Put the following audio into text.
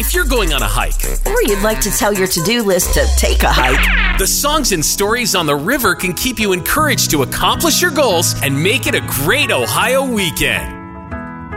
If you're going on a hike, Or you'd like to tell your to-do list to take a hike. the songs and stories on the river can keep you encouraged to accomplish your goals and make it a great Ohio weekend.